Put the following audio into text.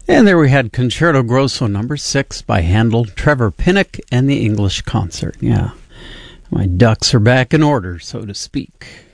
And there we had Concerto Grosso number 6 by Handel, Trevor Pinnock, and the English Concert. Yeah, my ducks are back in order, so to speak.